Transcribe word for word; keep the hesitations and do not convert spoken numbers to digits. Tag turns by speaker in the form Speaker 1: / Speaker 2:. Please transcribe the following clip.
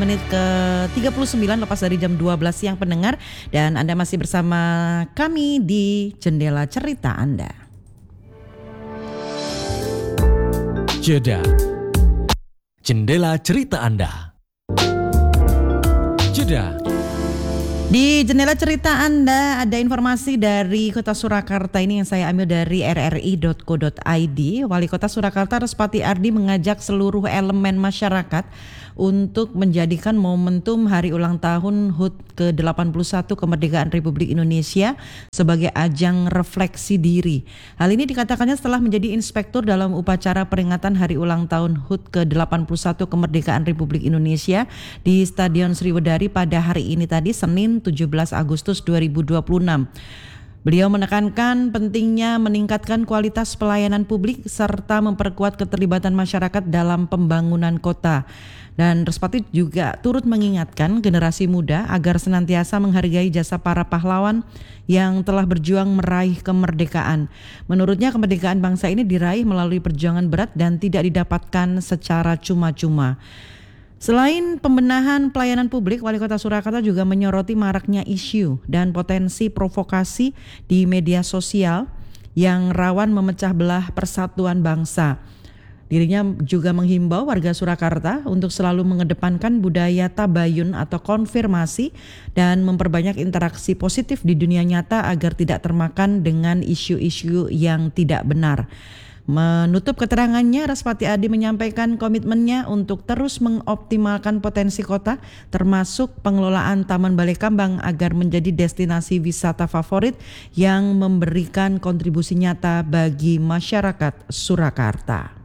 Speaker 1: menit ke tiga puluh sembilan lepas dari jam dua belas siang pendengar. Dan Anda masih bersama kami di Jendela Cerita Anda.
Speaker 2: Jeda. Jendela Cerita Anda. Jeda.
Speaker 1: Di Jendela Cerita Anda ada informasi dari Kota Surakarta ini yang saya ambil dari r r i dot co dot i d. Wali Kota Surakarta Respati Ardi mengajak seluruh elemen masyarakat untuk menjadikan momentum hari ulang tahun H U T ke delapan puluh satu kemerdekaan Republik Indonesia sebagai ajang refleksi diri. Hal ini dikatakannya setelah menjadi inspektur dalam upacara peringatan hari ulang tahun H U T ke delapan puluh satu kemerdekaan Republik Indonesia di Stadion Sriwedari pada hari ini tadi, Senin tujuh belas Agustus dua ribu dua puluh enam. Beliau menekankan pentingnya meningkatkan kualitas pelayanan publik serta memperkuat keterlibatan masyarakat dalam pembangunan kota. Dan Respati juga turut mengingatkan generasi muda agar senantiasa menghargai jasa para pahlawan yang telah berjuang meraih kemerdekaan. Menurutnya kemerdekaan bangsa ini diraih melalui perjuangan berat dan tidak didapatkan secara cuma-cuma. Selain pembenahan pelayanan publik, Wali Kota Surakarta juga menyoroti maraknya isu dan potensi provokasi di media sosial yang rawan memecah belah persatuan bangsa. Dirinya juga menghimbau warga Surakarta untuk selalu mengedepankan budaya tabayun atau konfirmasi dan memperbanyak interaksi positif di dunia nyata agar tidak termakan dengan isu-isu yang tidak benar. Menutup keterangannya, Respati Ardi menyampaikan komitmennya untuk terus mengoptimalkan potensi kota termasuk pengelolaan Taman Balai Kambang agar menjadi destinasi wisata favorit yang memberikan kontribusi nyata bagi masyarakat Surakarta.